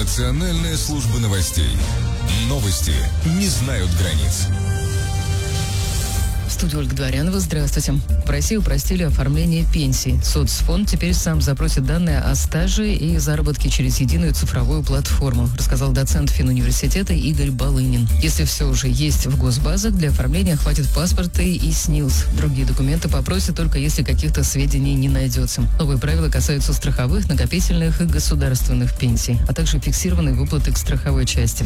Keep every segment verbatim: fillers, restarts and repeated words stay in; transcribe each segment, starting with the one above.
Национальная служба новостей. Новости не знают границ. В студии Ольга Дворянова. Здравствуйте. В России упростили оформление пенсий. Соцфонд теперь сам запросит данные о стаже и заработке через единую цифровую платформу, рассказал доцент Финуниверситета Игорь Балынин. Если все уже есть в госбазах, для оформления хватит паспорта и СНИЛС. Другие документы попросят только если каких-то сведений не найдется. Новые правила касаются страховых, накопительных и государственных пенсий, а также фиксированной выплаты к страховой части.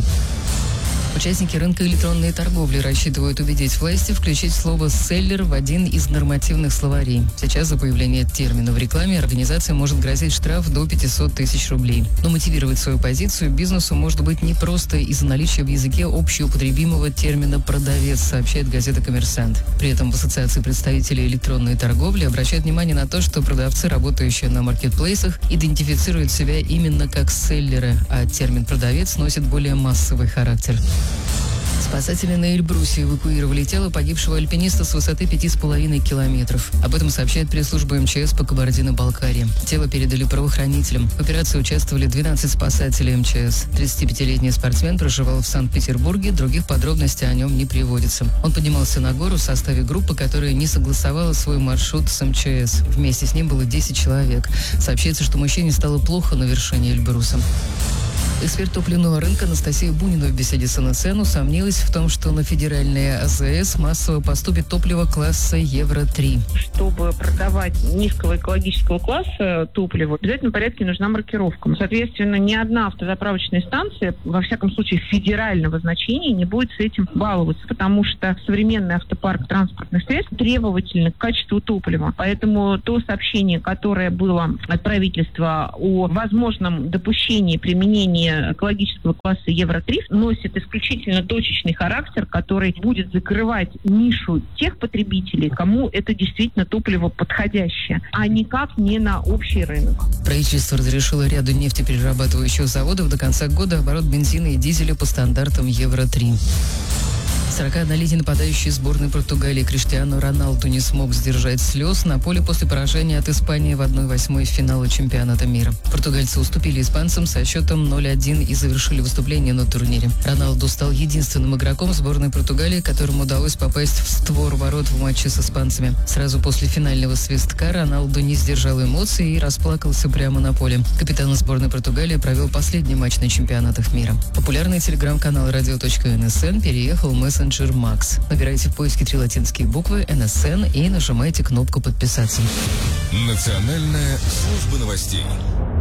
Участники рынка электронной торговли рассчитывают убедить власти включить слово «селлер» в один из нормативных словарей. Сейчас за появление термина в рекламе организации может грозить штраф до пятьсот тысяч рублей. Но мотивировать свою позицию бизнесу может быть не просто из-за наличия в языке общеупотребимого термина «продавец», сообщает газета «Коммерсант». При этом в Ассоциации представителей электронной торговли обращают внимание на то, что продавцы, работающие на маркетплейсах, идентифицируют себя именно как селлеры, а термин «продавец» носит более массовый характер. Спасатели на Эльбрусе эвакуировали тело погибшего альпиниста с высоты пяти с половиной километров. Об этом сообщает пресс-служба МЧС по Кабардино-Балкарии. Тело передали правоохранителям. В операции участвовали двенадцать спасателей МЧС. тридцатипятилетний спортсмен проживал в Санкт-Петербурге. Других подробностей о нем не приводится. Он поднимался на гору в составе группы, которая не согласовала свой маршрут с МЧС. Вместе с ним было десять человек. Сообщается, что мужчине стало плохо на вершине Эльбруса. Эксперт топливного рынка Анастасия Бунина в беседе с эн эс эн усомнилась в том, что на федеральные а зэ эс массово поступит топливо класса евро три. Чтобы продавать низкого экологического класса топливо, в обязательном порядке нужна маркировка. Соответственно, ни одна автозаправочная станция, во всяком случае федерального значения, не будет с этим баловаться, потому что современный автопарк транспортных средств требовательный к качеству топлива. Поэтому то сообщение, которое было от правительства о возможном допущении применения экологического класса евро три, носит исключительно точечный характер, который будет закрывать нишу тех потребителей, кому это действительно топливо подходящее, а никак не на общий рынок. Правительство разрешило ряду нефтеперерабатывающих заводов до конца года оборот бензина и дизеля по стандартам евро три. сорокаоднолетний нападающий сборной Португалии Криштиану Роналду не смог сдержать слез на поле после поражения от Испании в одна восьмая финала чемпионата мира. Португальцы уступили испанцам со счетом ноль один и завершили выступление на турнире. Роналду стал единственным игроком сборной Португалии, которому удалось попасть в створ ворот в матче с испанцами. Сразу после финального свистка Роналду не сдержал эмоций и расплакался прямо на поле. Капитан сборной Португалии провел последний матч на чемпионатах мира. Популярный телеграм-канал радио точка эн эс эн переехал в мессенджер Макс. Набирайте в поиске три латинские буквы эн эс эн и нажимайте кнопку «Подписаться». Национальная служба новостей.